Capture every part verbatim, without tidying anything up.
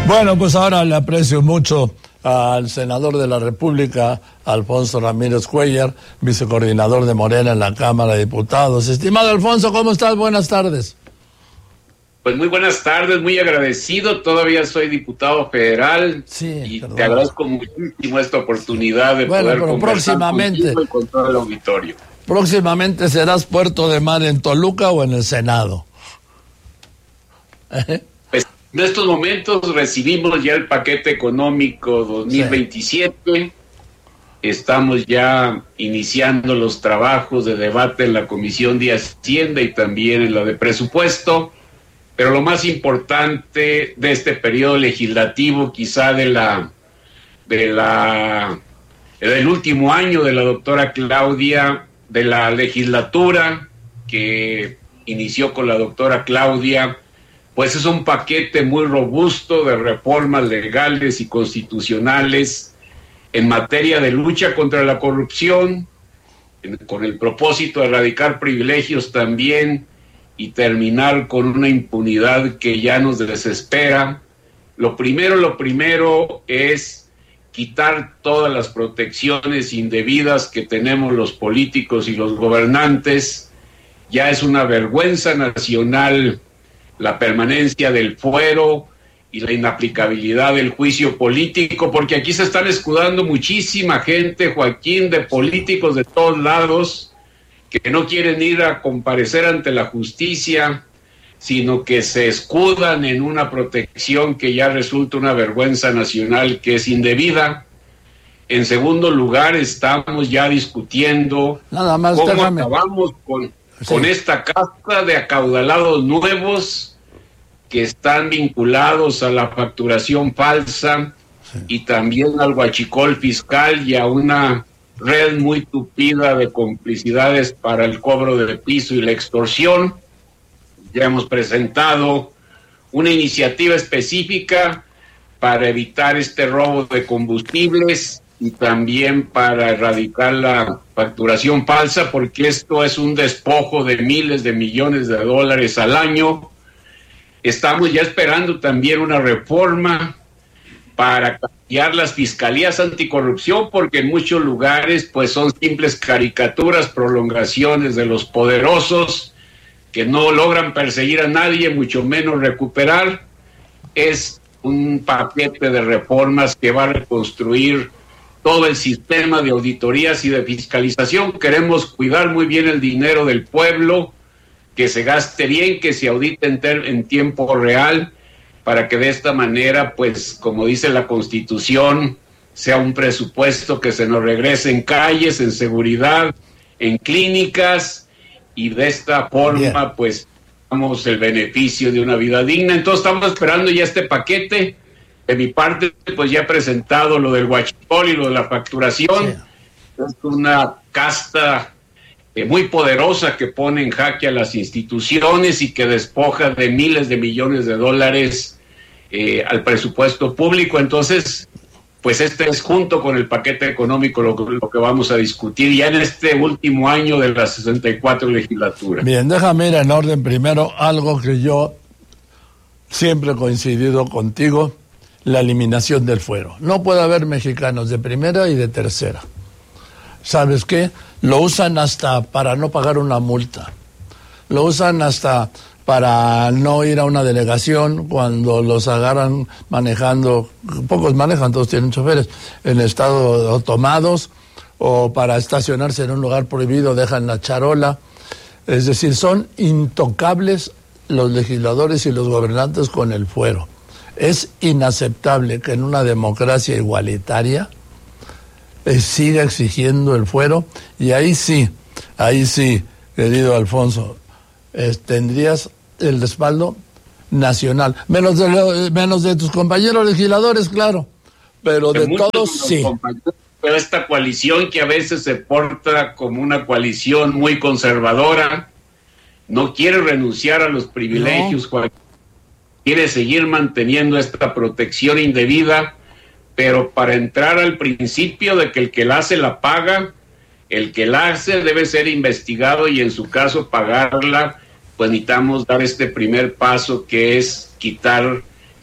Bueno, pues ahora le aprecio mucho al senador de la República, Alfonso Ramírez Cuellar, vicecoordinador de Morena en la Cámara de Diputados. Estimado Alfonso, ¿cómo estás? Buenas tardes. Pues muy buenas tardes, muy agradecido. Todavía soy diputado federal sí, y perdón. te agradezco muchísimo esta oportunidad de bueno, poder pero conversar próximamente, contigo y con todo el auditorio. Próximamente serás puerto de mar en Toluca o en el Senado. ¿Eh? Pues en estos momentos recibimos ya el paquete económico dos mil veintisiete. Sí. Estamos ya iniciando los trabajos de debate en la Comisión de Hacienda y también en la de Presupuesto. Pero lo más importante de este periodo legislativo, quizá de la, de la, del último año de la doctora Claudia, de la legislatura que inició con la doctora Claudia, pues es un paquete muy robusto de reformas legales y constitucionales en materia de lucha contra la corrupción, en, con el propósito de erradicar privilegios también, y terminar con una impunidad que ya nos desespera. Lo primero, lo primero es quitar todas las protecciones indebidas que tenemos los políticos y los gobernantes. Ya es una vergüenza nacional la permanencia del fuero y la inaplicabilidad del juicio político, porque aquí se están escudando muchísima gente, Joaquín, de políticos de todos lados, que no quieren ir a comparecer ante la justicia, sino que se escudan en una protección que ya resulta una vergüenza nacional que es indebida. En segundo lugar, estamos ya discutiendo Nada más, cómo déjame. acabamos con, sí. con esta casta de acaudalados nuevos que están vinculados a la facturación falsa sí. y también al huachicol fiscal y a una red muy tupida de complicidades para el cobro de piso y la extorsión. Ya hemos presentado una iniciativa específica para evitar este robo de combustibles y también para erradicar la facturación falsa, porque esto es un despojo de miles de millones de dólares al año. Estamos ya esperando también una reforma para cambiar las fiscalías anticorrupción, porque en muchos lugares pues son simples caricaturas, prolongaciones de los poderosos que no logran perseguir a nadie, mucho menos recuperar. Es un paquete de reformas que va a reconstruir todo el sistema de auditorías y de fiscalización. Queremos cuidar muy bien el dinero del pueblo, que se gaste bien, que se audite en, ter- en tiempo real, para que de esta manera, pues, como dice la Constitución, sea un presupuesto que se nos regrese en calles, en seguridad, en clínicas, y de esta forma, Bien. pues, damos el beneficio de una vida digna. Entonces, estamos esperando ya este paquete. De mi parte, pues, ya he presentado lo del huachicol y lo de la facturación. Sí. Es una casta eh, muy poderosa que pone en jaque a las instituciones y que despoja de miles de millones de dólares Eh, al presupuesto público. Entonces, pues este es junto con el paquete económico lo, lo que vamos a discutir ya en este último año de la sesenta y cuatro legislatura. Bien, déjame ir en orden primero, algo que yo siempre he coincidido contigo, la eliminación del fuero. No puede haber mexicanos de primera y de tercera. ¿Sabes qué? Lo usan hasta para no pagar una multa. Lo usan hasta para no ir a una delegación cuando los agarran manejando, pocos manejan, todos tienen choferes, en estado tomados, o para estacionarse en un lugar prohibido dejan la charola. Es decir, son intocables los legisladores y los gobernantes con el fuero. Es inaceptable que en una democracia igualitaria eh, siga exigiendo el fuero, y ahí sí, ahí sí, querido Alfonso, eh, tendrías el respaldo nacional, menos de, lo, menos de tus compañeros legisladores, claro, pero de, de todos sí. Pero esta coalición que a veces se porta como una coalición muy conservadora, no quiere renunciar a los privilegios, no. quiere seguir manteniendo esta protección indebida, pero para entrar al principio de que el que la hace la paga, el que la hace debe ser investigado y en su caso pagarla, pues necesitamos dar este primer paso, que es quitar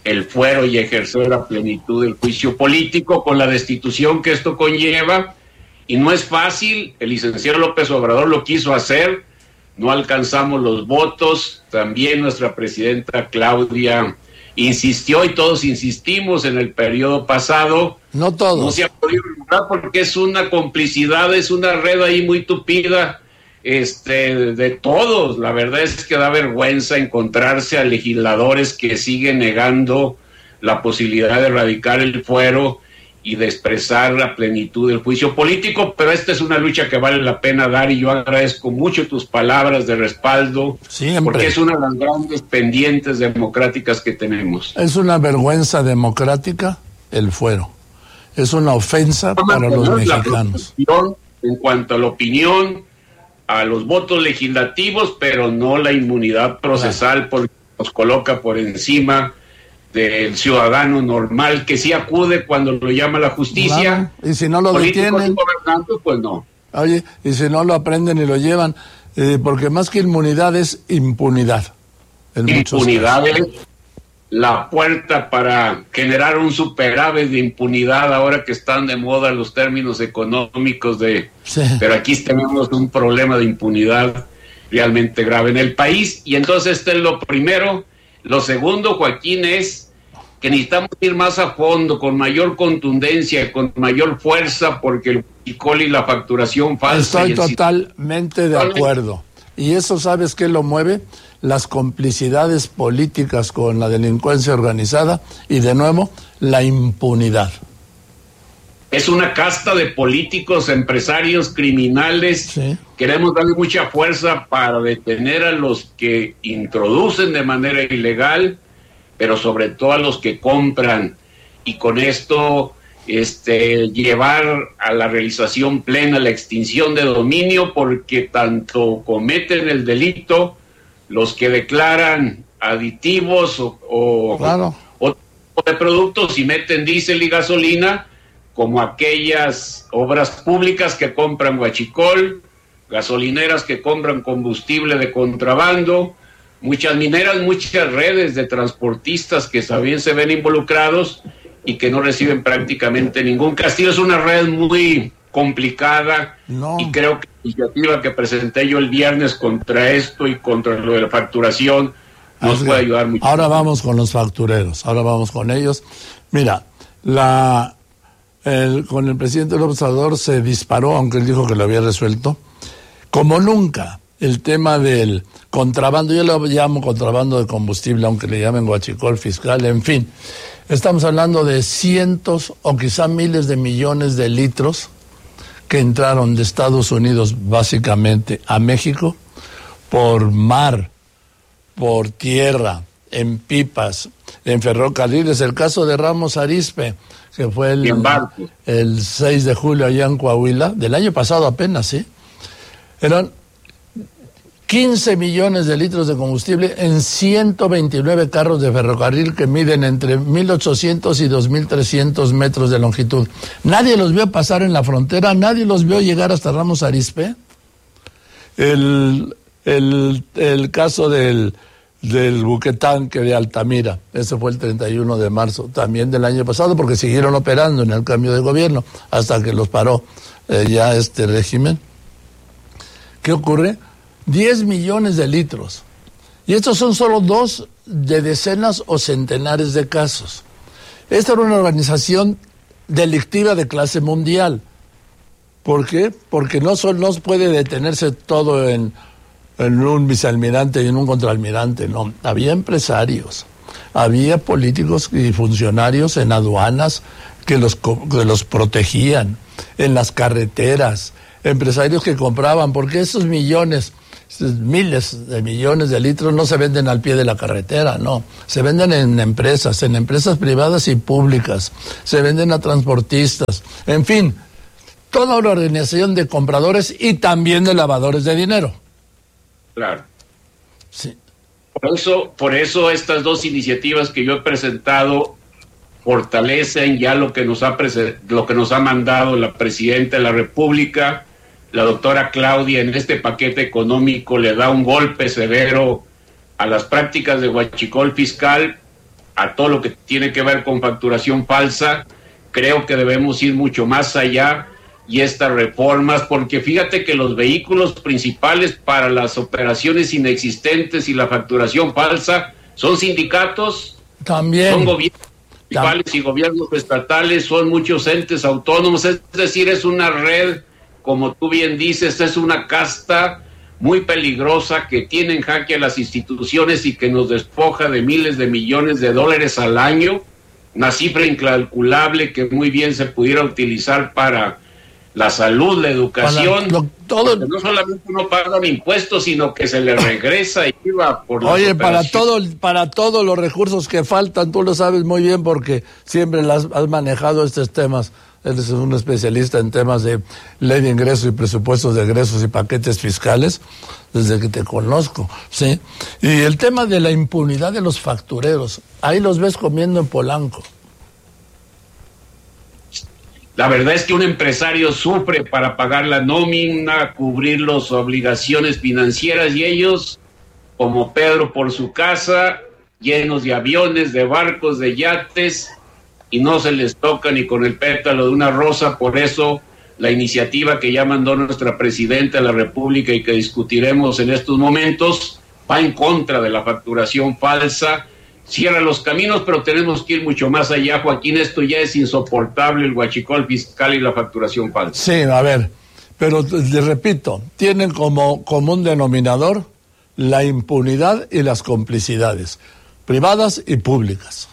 el fuero y ejercer a plenitud el juicio político con la destitución que esto conlleva. Y no es fácil, el licenciado López Obrador lo quiso hacer, no alcanzamos los votos, también nuestra presidenta Claudia insistió y todos insistimos en el periodo pasado. No todos. No se ha podido lograr porque es una complicidad, es una red ahí muy tupida este, de todos. La verdad es que da vergüenza encontrarse a legisladores que siguen negando la posibilidad de erradicar el fuero y de expresar la plenitud del juicio político, pero esta es una lucha que vale la pena dar y yo agradezco mucho tus palabras de respaldo, siempre, porque es una de las grandes pendientes democráticas que tenemos. Es una vergüenza democrática el fuero, es una ofensa para los mexicanos. En cuanto a la opinión, a los votos legislativos, pero no la inmunidad procesal, porque nos coloca por encima del ciudadano normal que sí acude cuando lo llama la justicia. Claro. Y si no lo detienen, gobernantes, pues no. Oye, y si no lo aprenden y lo llevan, eh, porque más que inmunidad es impunidad. Impunidad es la puerta para generar un superávit de impunidad ahora que están de moda los términos económicos de... Sí. Pero aquí tenemos un problema de impunidad realmente grave en el país. Y entonces este es lo primero. Lo segundo, Joaquín, es que necesitamos ir más a fondo, con mayor contundencia, con mayor fuerza, porque el huachicol y la facturación falsa... Estoy totalmente de acuerdo. Y eso, ¿sabes qué lo mueve? Las complicidades políticas con la delincuencia organizada y, de nuevo, la impunidad. Es una casta de políticos, empresarios, criminales. Sí. Queremos darle mucha fuerza para detener a los que introducen de manera ilegal, pero sobre todo a los que compran. Y con esto este, llevar a la realización plena la extinción de dominio, porque tanto cometen el delito los que declaran aditivos o, o, claro. o, o de productos y meten diésel y gasolina, como aquellas obras públicas que compran huachicol, gasolineras que compran combustible de contrabando, muchas mineras, muchas redes de transportistas que también se ven involucrados y que no reciben prácticamente ningún castigo. Es una red muy complicada no. Y creo que la iniciativa que presenté yo el viernes contra esto y contra lo de la facturación nos Así puede ayudar mucho. Ahora vamos con los factureros, ahora vamos con ellos. Mira, la... El, con el presidente López Obrador se disparó, aunque él dijo que lo había resuelto, como nunca, el tema del contrabando. Yo lo llamo contrabando de combustible, aunque le llamen huachicol fiscal, en fin. Estamos hablando de cientos o quizá miles de millones de litros que entraron de Estados Unidos básicamente a México por mar, por tierra, en pipas, en ferrocarriles. El caso de Ramos Arizpe, que fue el, el seis de julio allá en Coahuila, del año pasado apenas, ¿sí? Eran quince millones de litros de combustible en ciento veintinueve carros de ferrocarril que miden entre mil ochocientos y dos mil trescientos metros de longitud. Nadie los vio pasar en la frontera, nadie los vio llegar hasta Ramos Arizpe. El, el, el caso del... del buquetanque de Altamira, ese fue el treinta y uno de marzo, también del año pasado, porque siguieron operando en el cambio de gobierno, hasta que los paró eh, ya este régimen. ¿Qué ocurre? diez millones de litros. Y estos son solo dos de decenas o centenares de casos. Esta era una organización delictiva de clase mundial. ¿Por qué? Porque no, solo, no puede detenerse todo en... en un vicealmirante y en un contraalmirante, no. Había empresarios, había políticos y funcionarios en aduanas que los, que los protegían, en las carreteras, empresarios que compraban, porque esos millones, miles de millones de litros no se venden al pie de la carretera, no. Se venden en empresas, en empresas privadas y públicas, se venden a transportistas, en fin, toda una organización de compradores y también de lavadores de dinero. Claro. Sí. Por eso, por eso estas dos iniciativas que yo he presentado fortalecen ya lo que nos ha prese- lo que nos ha mandado la presidenta de la República, la doctora Claudia, en este paquete económico le da un golpe severo a las prácticas de huachicol fiscal a todo lo que tiene que ver con facturación falsa. Creo que debemos ir mucho más allá y estas reformas, porque fíjate que los vehículos principales para las operaciones inexistentes y la facturación falsa son sindicatos, también son gobiernos municipales y gobiernos estatales, son muchos entes autónomos, es decir, es una red, como tú bien dices, es una casta muy peligrosa que tiene en jaque a las instituciones y que nos despoja de miles de millones de dólares al año, una cifra incalculable que muy bien se pudiera utilizar para la salud, la educación, para lo, todo, no solamente no pagan impuestos, sino que se le regresa I V A por las oye, para operaciones. todo, para todos los recursos que faltan, tú lo sabes muy bien porque siempre las, has manejado estos temas. Eres un especialista en temas de ley de ingresos y presupuestos de egresos y paquetes fiscales desde que te conozco, ¿sí? Y el tema de la impunidad de los factureros, ahí los ves comiendo en Polanco. La verdad es que un empresario sufre para pagar la nómina, cubrir las obligaciones financieras y ellos, como Pedro por su casa, llenos de aviones, de barcos, de yates, y no se les toca ni con el pétalo de una rosa. Por eso la iniciativa que ya mandó nuestra presidenta de la República y que discutiremos en estos momentos va en contra de la facturación falsa, cierra los caminos, pero tenemos que ir mucho más allá, Joaquín. Esto ya es insoportable, el huachicol fiscal y la facturación falsa. Sí, a ver, pero le repito, tienen como común denominador la impunidad y las complicidades, privadas y públicas.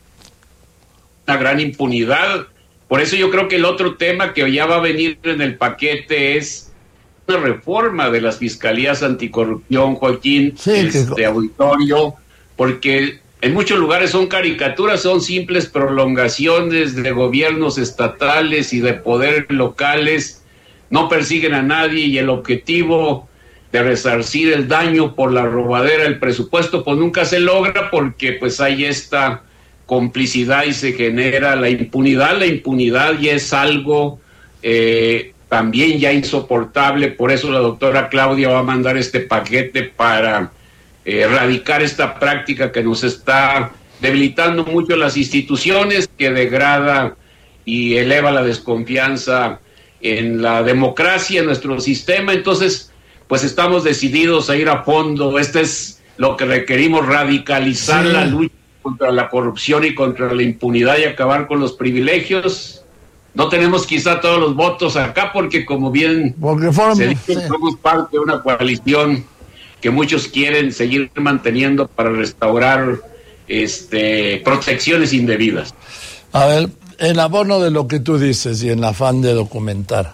Una gran impunidad. Por eso yo creo que el otro tema que ya va a venir en el paquete es una reforma de las fiscalías anticorrupción, Joaquín, sí, este que... auditorio, porque en muchos lugares son caricaturas, son simples prolongaciones de gobiernos estatales y de poderes locales, no persiguen a nadie y el objetivo de resarcir el daño por la robadera del presupuesto pues nunca se logra, porque pues hay esta complicidad y se genera la impunidad. La impunidad ya es algo eh, también ya insoportable, por eso la doctora Claudia va a mandar este paquete para eh, erradicar esta práctica que nos está debilitando mucho las instituciones, que degrada y eleva la desconfianza en la democracia, en nuestro sistema. Entonces, pues estamos decididos a ir a fondo. Este es lo que requerimos, radicalizar sí. la lucha contra la corrupción y contra la impunidad y acabar con los privilegios. No tenemos quizá todos los votos acá porque, como bien porque fueron, se dice, sí. somos parte de una coalición que muchos quieren seguir manteniendo para restaurar este protecciones indebidas. A ver, en abono de lo que tú dices y en afán de documentar,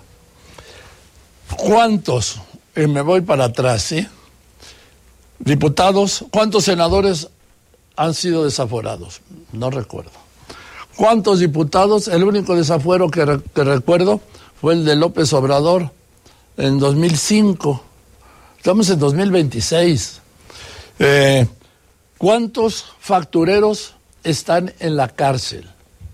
¿cuántos, y me voy para atrás, ¿sí? Diputados, ¿cuántos senadores han sido desaforados? No recuerdo. ¿Cuántos diputados? El único desafuero que, re, que recuerdo fue el de López Obrador en dos mil cinco. Estamos en dos mil veintiséis. Eh, ¿Cuántos factureros están en la cárcel?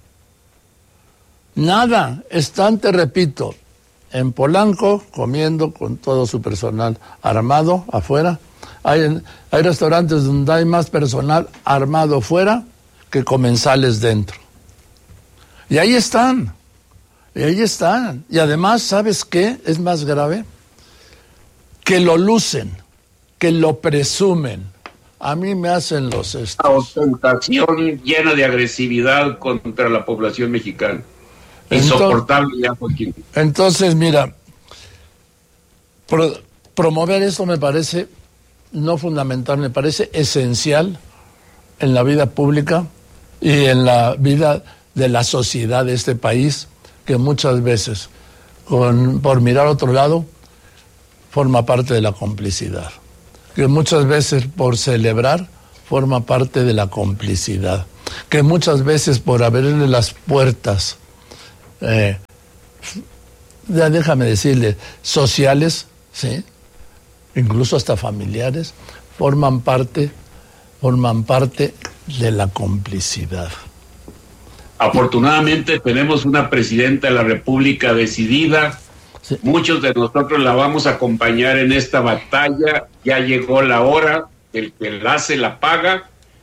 Nada. Están, te repito, en Polanco comiendo con todo su personal armado afuera. Hay, hay restaurantes donde hay más personal armado fuera que comensales dentro. Y ahí están. Y ahí están. Y además, ¿sabes qué es más grave? Que lo lucen, que lo presumen. A mí me hacen los estos. Una ostentación llena de agresividad contra la población mexicana. Insoportable entonces, ya, Joaquín. Entonces, mira, pro, promover esto me parece no fundamental, me parece esencial en la vida pública y en la vida de la sociedad de este país, que muchas veces, con, por mirar a otro lado, forma parte de la complicidad. Que muchas veces por celebrar forma parte de la complicidad. Que muchas veces por abrirle las puertas, eh, ya déjame decirle, sociales, ¿sí? Incluso hasta familiares, forman parte, forman parte de la complicidad. Afortunadamente tenemos una presidenta de la República decidida. Sí. Muchos de nosotros la vamos a acompañar en esta batalla. Ya llegó la hora, el que la hace la paga.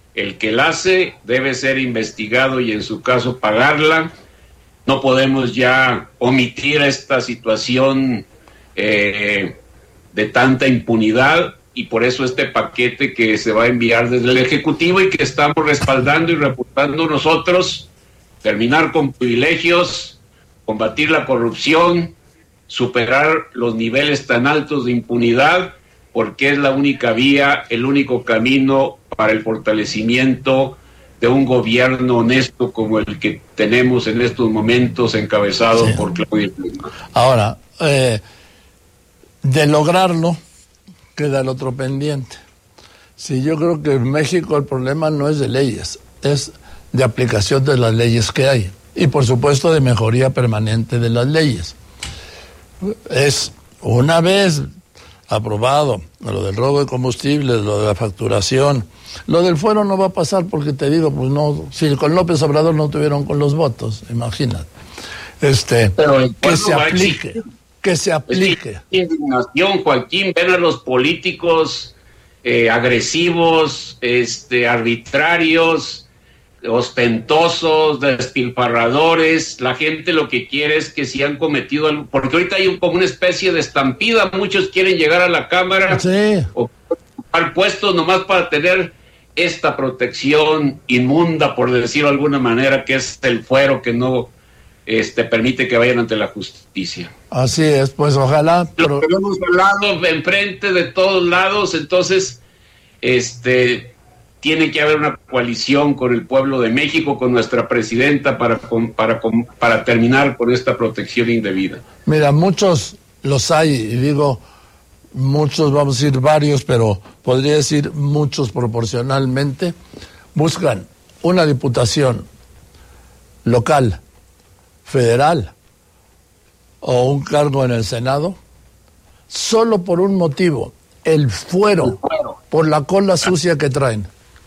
El que la hace debe ser investigado y en su caso pagarla. No podemos ya omitir esta situación eh, de tanta impunidad, y por eso este paquete que se va a enviar desde el Ejecutivo y que estamos respaldando y reportando nosotros: terminar con privilegios, combatir la corrupción, superar los niveles tan altos de impunidad, porque es la única vía, el único camino para el fortalecimiento de un gobierno honesto como el que tenemos en estos momentos, encabezado sí. por Claudia Sheinbaum. Ahora, eh, de lograrlo, queda el otro pendiente. Sí, yo creo que en México el problema no es de leyes, es de aplicación de las leyes que hay, y por supuesto de mejoría permanente de las leyes. Es una vez aprobado lo del robo de combustibles, lo de la facturación, lo del fuero no va a pasar porque te digo, pues no, si con López Obrador no tuvieron con los votos, imagínate. Este, que se aplique, que se aplique. Indignación, Joaquín, ven a los políticos eh, agresivos, este, arbitrarios, ostentosos, despilfarradores. La gente lo que quiere es que si han cometido algo, porque ahorita hay un, como una especie de estampida, muchos quieren llegar a la Cámara sí. o ocupar puestos nomás para tener esta protección inmunda, por decirlo de alguna manera, que es el fuero que no este, permite que vayan ante la justicia. Así es, pues ojalá. Pero... Lo tenemos al lado, enfrente de todos lados, entonces, este... tiene que haber una coalición con el pueblo de México, con nuestra presidenta, para, para, para terminar con esta protección indebida. Mira, muchos los hay, y digo muchos, vamos a decir varios, pero podría decir muchos proporcionalmente, buscan una diputación local, federal, o un cargo en el Senado, solo por un motivo: el fuero, el fuero. Por la cola sucia que traen.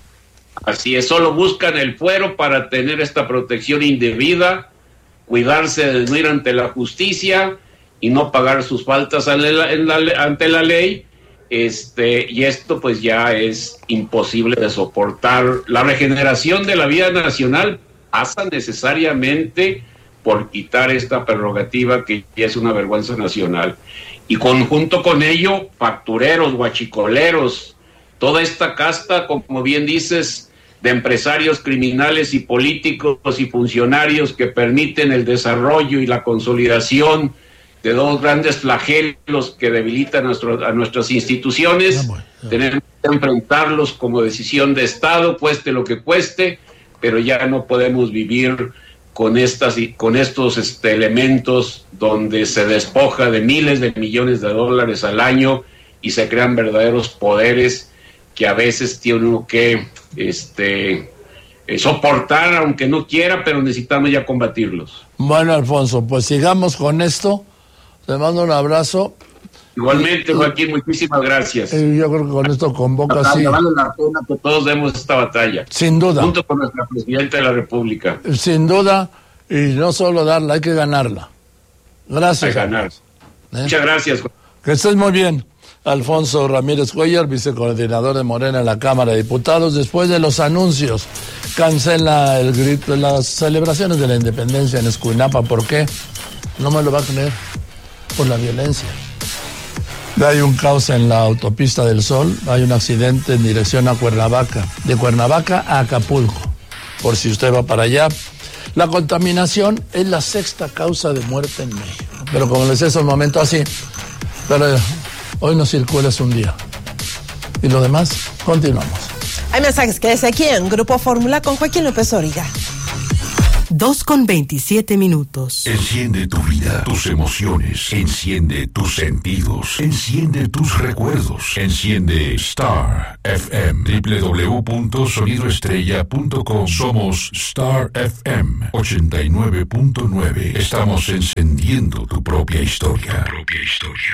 Así es, solo buscan el fuero para tener esta protección indebida, cuidarse de no ir ante la justicia y no pagar sus faltas en la, en la, ante la ley, este, y esto pues ya es imposible de soportar. La regeneración de la vida nacional pasa necesariamente por quitar esta prerrogativa que ya es una vergüenza nacional. Y conjunto con ello, factureros, guachicoleros, toda esta casta, como bien dices, de empresarios criminales y políticos y funcionarios que permiten el desarrollo y la consolidación de dos grandes flagelos que debilitan nuestro, a nuestras instituciones. Ah, bueno, ah. Tenemos que enfrentarlos como decisión de Estado, cueste lo que cueste, pero ya no podemos vivir con estas con estos este, elementos donde se despoja de miles de millones de dólares al año y se crean verdaderos poderes que a veces tiene uno que este, eh, soportar, aunque no quiera, pero necesitamos ya combatirlos. Bueno, Alfonso, pues sigamos con esto. Te mando un abrazo. Igualmente, Joaquín, muchísimas gracias. Y yo creo que con esto convoca así. Vale la pena que todos demos esta batalla. Sin duda. Junto con nuestra presidenta de la República. Sin duda, y no solo darla, hay que ganarla. Gracias. Hay que ganar. ¿Eh? Muchas gracias. Que estés muy bien. Alfonso Ramírez Cuellar, vicecoordinador de Morena en la Cámara de Diputados. Después de los anuncios, cancela el grito, las celebraciones de la independencia en Escuinapa. ¿Por qué? No me lo va a creer. Por la violencia. Hay un caos en la autopista del Sol, hay un accidente en dirección a Cuernavaca, de Cuernavaca a Acapulco, por si usted va para allá. La contaminación es la sexta causa de muerte en México, pero como les decía hace un momento así, pero hoy no circula, es un día. Y lo demás, continuamos. Hay mensajes, quédese aquí en Grupo Fórmula con Joaquín López Origa. dos con veintisiete minutos. Enciende tu vida, tus emociones, enciende tus sentidos, enciende tus recuerdos, enciende Star F M, doble u doble u doble u punto sonido estrella punto com. Somos Star F M ochenta y nueve punto nueve. Estamos encendiendo tu propia historia. Tu propia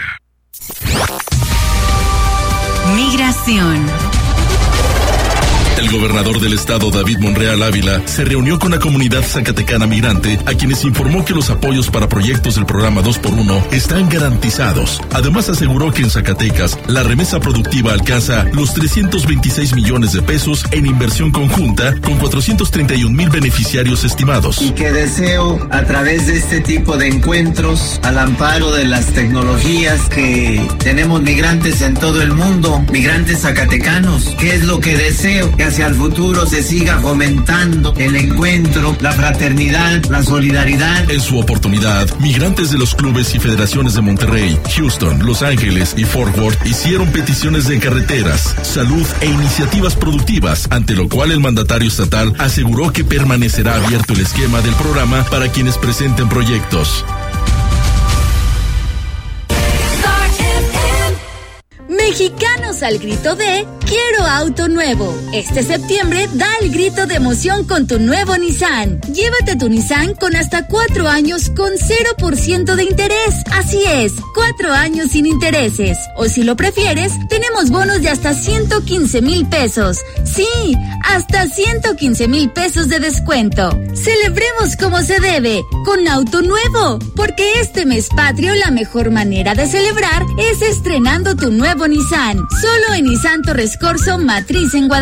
historia. Migración. El gobernador del estado, David Monreal Ávila, se reunió con la comunidad zacatecana migrante, a quienes informó que los apoyos para proyectos del programa dos por uno están garantizados. Además, aseguró que en Zacatecas la remesa productiva alcanza los trescientos veintiséis millones de pesos en inversión conjunta, con cuatrocientos treinta y un mil beneficiarios estimados. Y que deseo, a través de este tipo de encuentros, al amparo de las tecnologías que tenemos migrantes en todo el mundo, migrantes zacatecanos, ¿qué es lo que deseo? Que hacia el futuro se siga fomentando el encuentro, la fraternidad, la solidaridad. En su oportunidad, migrantes de los clubes y federaciones de Monterrey, Houston, Los Ángeles y Fort Worth hicieron peticiones de carreteras, salud e iniciativas productivas, ante lo cual el mandatario estatal aseguró que permanecerá abierto el esquema del programa para quienes presenten proyectos. Mexicanos al grito de quiero auto nuevo. Este septiembre da el grito de emoción con tu nuevo Nissan. Llévate tu Nissan con hasta cuatro años con cero por ciento de interés. Así es, cuatro años sin intereses. O si lo prefieres, tenemos bonos de hasta ciento quince mil pesos. Sí, hasta ciento quince mil pesos de descuento. Celebremos como se debe, con auto nuevo. Porque este mes patrio la mejor manera de celebrar es estrenando tu nuevo Nissan. Solo en Nissan Torres Corso, Matriz en Guadalajara.